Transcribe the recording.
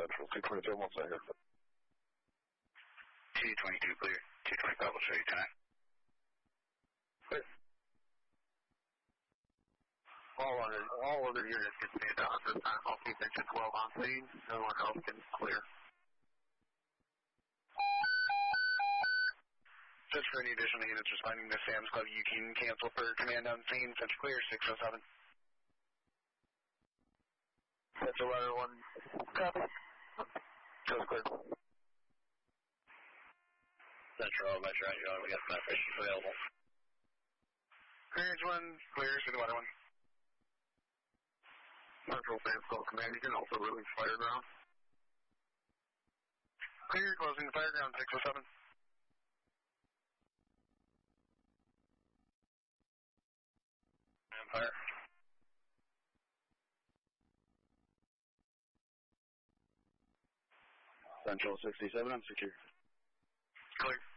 Central, 222, one second. 222 clear. 225 will show you tonight. Clear. All other units can stand down at this time. I'll keep engine 12 on scene. No one else can clear. Just for any additional units responding to Sam's Club, you can cancel for command on scene. Central clear, 607. Central Ladder 1. Copy. Central clear. Central, Metro, we got my fish available. Clearance 1, clear, City Water 1. Central Sam's Club Command, you can also release fire ground. Clear, closing the fire ground, 607. Fire. Central 67, I'm secure. Clear.